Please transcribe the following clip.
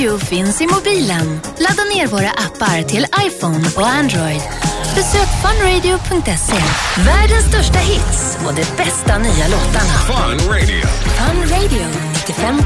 Radio finns i mobilen. Ladda ner våra appar till iPhone och Android. Besök funradio.se. Världens största hits och de bästa nya låtarna. Fun Radio. Fun Radio 95.